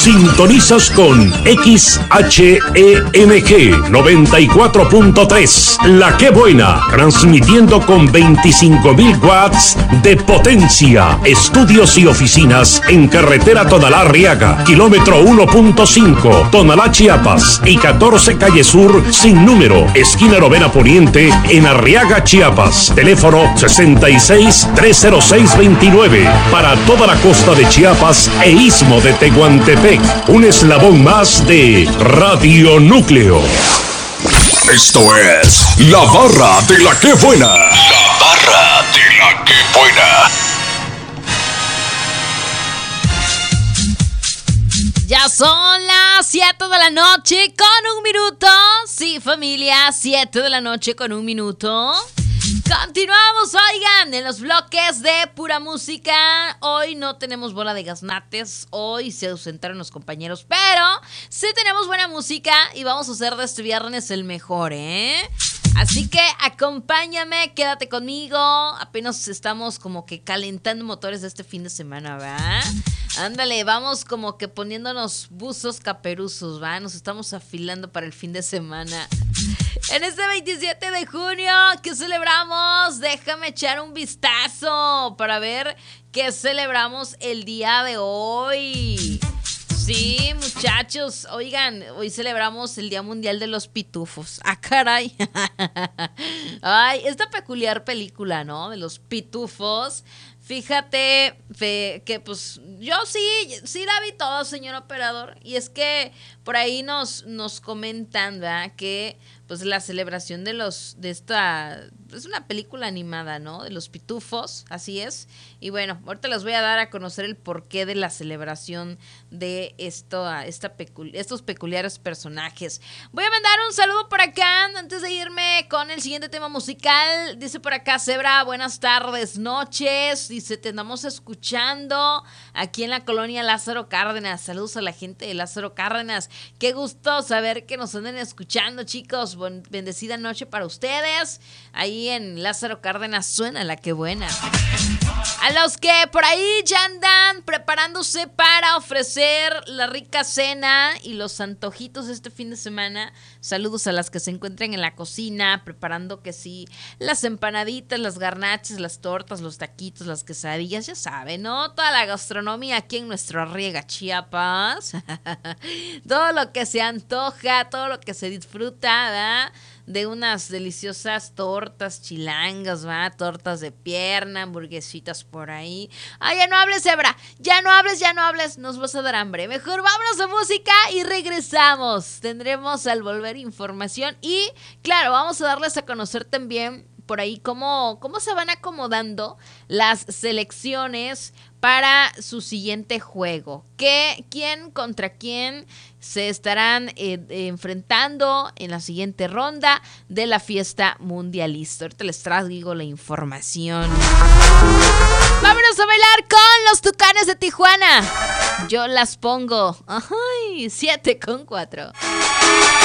Sintonizas con XHEMG 94.3, La Que Buena, transmitiendo con 25,000 watts de potencia. Estudios y oficinas en carretera Tonalá-Arriaga, kilómetro 1.5, Tonalá, Chiapas, y 14 Calle Sur, sin número, esquina Novena Poniente, en Arriaga, Chiapas. Teléfono 66-306-29, para toda la costa de Chiapas e Istmo de Tehuantepec. Un eslabón más de Radio Núcleo. Esto es La Barra de La Que Buena. La Barra de La Que Buena. Ya son las 7 de la noche con un minuto. Sí, familia, 7 de la noche con un minuto. Continuamos, oigan, en los bloques de pura música. Hoy no tenemos bola de gaznates, hoy se ausentaron los compañeros, pero sí tenemos buena música y vamos a hacer de este viernes el mejor, ¿eh? Así que acompáñame, quédate conmigo. Apenas estamos como que calentando motores de este fin de semana, ¿va? Ándale, vamos como que poniéndonos buzos caperuzos, ¿va? Nos estamos afilando para el fin de semana. En este 27 de junio, ¿qué celebramos? Déjame echar un vistazo para ver qué celebramos el día de hoy. Sí, muchachos, oigan, hoy celebramos el Día Mundial de los Pitufos. ¡Ah, caray! Ay, esta peculiar película, ¿no? De los pitufos. Fíjate que pues yo sí la vi todo, señor operador. Y es que por ahí nos comentan, ¿verdad? Que pues la celebración de esta es una película animada, ¿no? De los pitufos, así es. Y bueno, ahorita les voy a dar a conocer el porqué de la celebración de estos peculiares personajes. Voy a mandar un saludo por acá antes de irme con el siguiente tema musical. Dice por acá Zebra, buenas tardes, noches. Dice, te andamos escuchando aquí en la colonia Lázaro Cárdenas. Saludos a la gente de Lázaro Cárdenas. Qué gusto saber que nos anden escuchando, chicos. Bendecida noche para ustedes. Ahí en Lázaro Cárdenas suena La Que Buena. A los que por ahí ya andan preparándose para ofrecer la rica cena y los antojitos este fin de semana, saludos a las que se encuentran en la cocina preparando que sí, las empanaditas, las garnachas, las tortas, los taquitos, las quesadillas, ya saben, ¿no? Toda la gastronomía aquí en nuestro Arriaga, Chiapas. Todo lo que se antoja, todo lo que se disfruta, ¿verdad? De unas deliciosas tortas chilangas, ¿va? Tortas de pierna, hamburguesitas por ahí. Ay, ya no hables, Zebra. Ya no hables. Nos vas a dar hambre. Mejor vámonos a música y regresamos. Tendremos al volver información y, claro, vamos a darles a conocer también por ahí cómo se van acomodando las selecciones para su siguiente juego. ¿Quién contra quién se estarán enfrentando en la siguiente ronda de la fiesta mundialista? Ahorita les traigo la información. Vámonos a bailar con los Tucanes de Tijuana. Yo las pongo. Ay, 7:04.